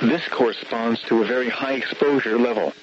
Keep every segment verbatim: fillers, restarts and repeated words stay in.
This corresponds to a very high exposure level.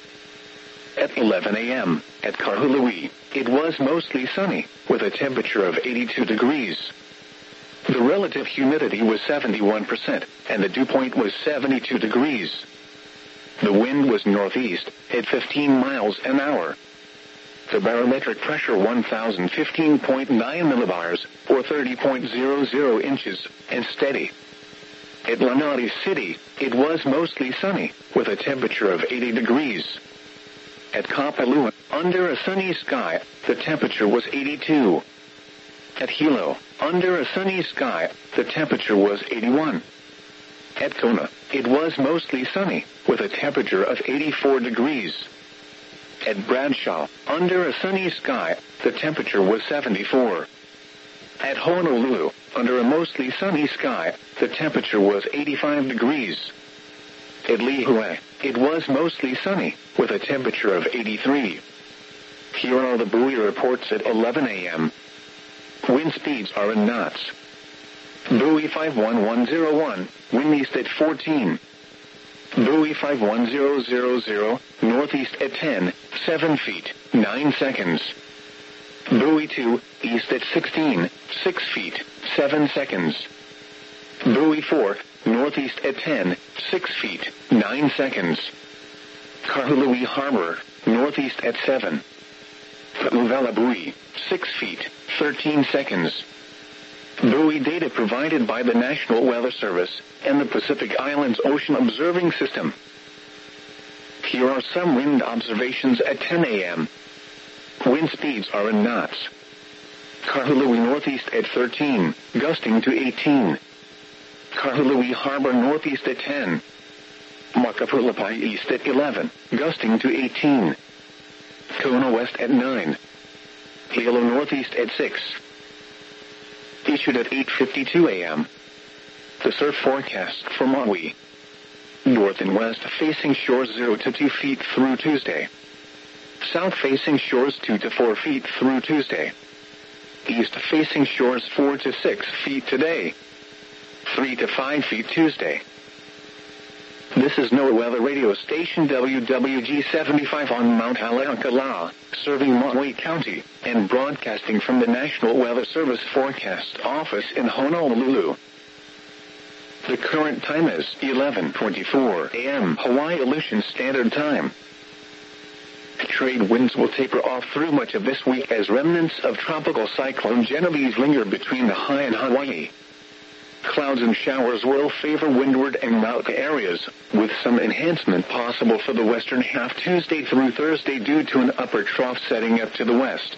At eleven a m, at Kahului, it was mostly sunny, with a temperature of eighty-two degrees. The relative humidity was seventy-one percent, and the dew point was seventy-two degrees. The wind was northeast, at fifteen miles an hour. The barometric pressure one thousand fifteen point nine millibars, or thirty point zero zero inches, and steady. At Lanao City, it was mostly sunny, with a temperature of eighty degrees. At Kapalua, under a sunny sky, the temperature was eighty-two. At Hilo, under a sunny sky, the temperature was eighty-one. At Kona, it was mostly sunny, with a temperature of eighty-four degrees. At Bradshaw, under a sunny sky, the temperature was seventy-four. At Honolulu, under a mostly sunny sky, the temperature was eighty-five degrees. At Lihue, it was mostly sunny, with a temperature of eighty-three. Here are the buoy reports at eleven a m Wind speeds are in knots. Buoy five one one zero one, wind east at fourteen. Buoy five one zero zero zero, northeast at ten, seven feet, nine seconds. Buoy two, east at sixteen, six feet, seven seconds. Buoy four, northeast at ten, six feet, nine seconds. Kahului Harbor, northeast at seven. Pa'uvela buoy, six feet, thirteen seconds. Buoy data provided by the National Weather Service and the Pacific Islands Ocean Observing System. Here are some wind observations at ten a m Wind speeds are in knots. Kahului northeast at thirteen, gusting to eighteen. Kahului Harbor northeast at ten. Makapulapai east at eleven, gusting to eighteen. Kona west at nine. Hilo northeast at six. Issued at eight fifty-two a m The surf forecast for Maui. North and west facing shores zero to two feet through Tuesday. South facing shores two to four feet through Tuesday. East facing shores four to six feet today. three to five feet Tuesday. This is NOAA Weather Radio Station W W G seventy-five on Mount Haleakala, serving Maui County, and broadcasting from the National Weather Service Forecast Office in Honolulu. The current time is eleven twenty-four a m Hawaii Aleutian Standard Time. Trade winds will taper off through much of this week as remnants of Tropical Cyclone Genevieve linger between the high and Hawaii. Clouds and showers will favor windward and mountain areas, with some enhancement possible for the western half Tuesday through Thursday due to an upper trough setting up to the west.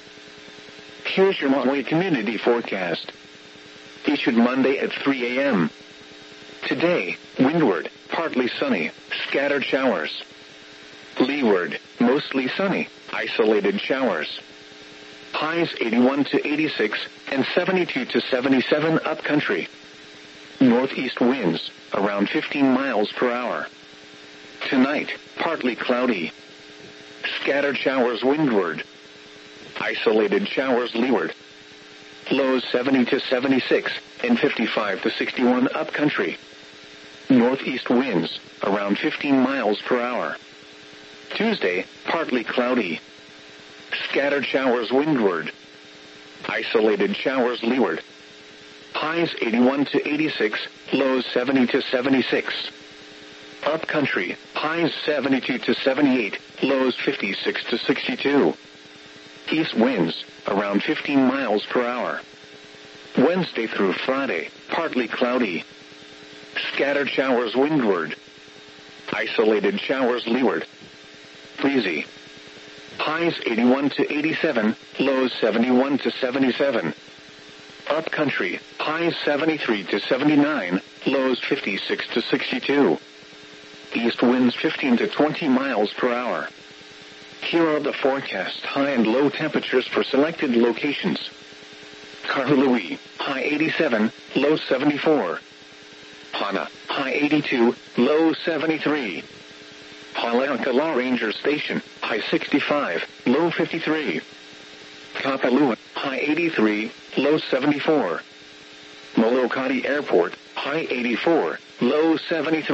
Here's your Maui community forecast. Issued Monday at three a m Today, windward, partly sunny, scattered showers. Leeward, mostly sunny, isolated showers. Highs eighty-one to eighty-six and seventy-two to seventy-seven upcountry. Northeast winds, around fifteen miles per hour. Tonight, partly cloudy. Scattered showers windward. Isolated showers leeward. Lows seventy to seventy-six and fifty-five to sixty-one upcountry. Northeast winds, around fifteen miles per hour. Tuesday, partly cloudy. Scattered showers windward. Isolated showers leeward. Highs eighty-one to eighty-six, lows seventy to seventy-six. Upcountry, highs seventy-two to seventy-eight, lows fifty-six to sixty-two. East winds, around fifteen miles per hour. Wednesday through Friday, partly cloudy. Scattered showers windward. Isolated showers leeward. Breezy. Highs eighty-one to eighty-seven, lows seventy-one to seventy-seven. Upcountry, highs seventy-three to seventy-nine, lows fifty-six to sixty-two. East winds fifteen to twenty miles per hour. Here are the forecast high and low temperatures for selected locations. Kahului, high eighty-seven, low seventy-four. Hana, high eighty-two, low seventy-three. Haleakala Ranger Station, high sixty-five, low fifty-three. Kapalua, high eighty-three, low seventy-four. Molokai Airport, high eighty-four, low seventy-three.